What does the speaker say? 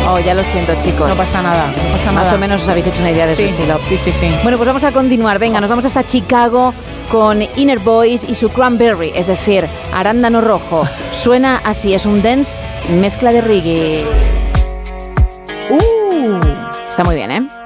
Oh, ya lo siento, chicos. No pasa nada, no pasa nada. Más o menos os habéis hecho una idea de su estilo. Sí. Bueno, pues vamos a continuar. Venga, nos vamos hasta Chicago con Inner Boys y su Cranberry, es decir, arándano rojo. Suena así, es un dance mezcla de reggae. Está muy bien, ¿eh?